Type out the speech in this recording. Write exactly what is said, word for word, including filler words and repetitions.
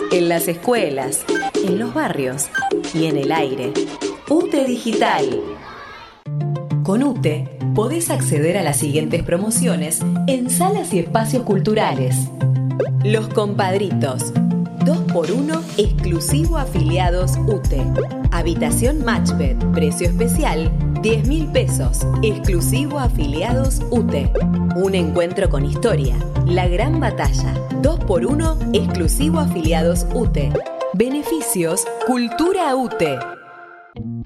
en las escuelas, en los barrios y en el aire. UTE Digital. Con UTE podés acceder a las siguientes promociones en salas y espacios culturales. Los Compadritos. dos por uno exclusivo a afiliados UTE. Habitación Matchbed. Precio especial diez mil pesos. Exclusivo a afiliados UTE. Un encuentro con historia. La Gran Batalla. dos por uno exclusivo a afiliados UTE. Beneficios Cultura UTE.